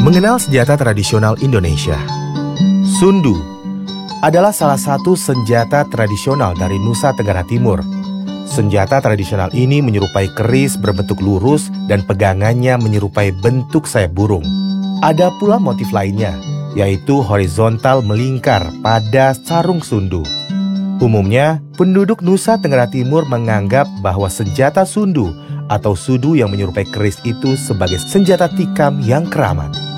Mengenal senjata tradisional Indonesia. Sundu adalah salah satu senjata tradisional dari Nusa Tenggara Timur. Senjata tradisional ini menyerupai keris berbentuk lurus dan pegangannya menyerupai bentuk sayap burung. Ada pula motif lainnya, yaitu horizontal melingkar pada sarung sundu. Umumnya, penduduk Nusa Tenggara Timur menganggap bahwa senjata sundu atau sudu yang menyerupai keris itu sebagai senjata tikam yang keramat.